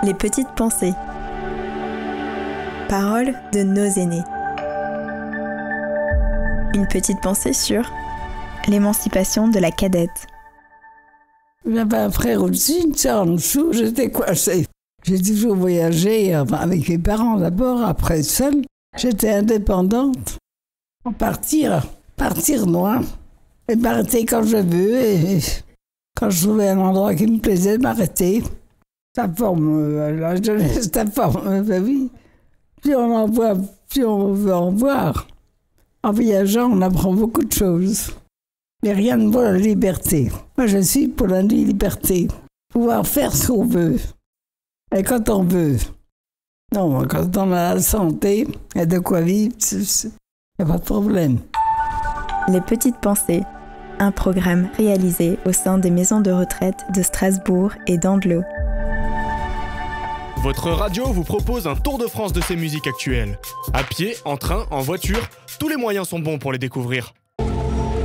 Les petites pensées. Paroles de nos aînés. Une petite pensée sur l'émancipation de la cadette. J'avais un frère au-dessus, une sœur en dessous, j'étais coincée. J'ai toujours voyagé avec mes parents d'abord, après seule. J'étais indépendante. Partir loin et m'arrêter quand je veux. Et quand je trouvais un endroit qui me plaisait, m'arrêter. Ça forme la jeunesse, ça forme la vie. Puis on en voit, puis on veut en voir. En voyageant, on apprend beaucoup de choses. Mais rien ne vaut la liberté. Moi, je suis pour la liberté. Pouvoir faire ce qu'on veut. Et quand on veut. Non, quand on a la santé et de quoi vivre, il n'y a pas de problème. Les petites pensées. Un programme réalisé au sein des maisons de retraite de Strasbourg et d'Andelot. Votre radio vous propose un tour de France de ses musiques actuelles. À pied, en train, en voiture, tous les moyens sont bons pour les découvrir.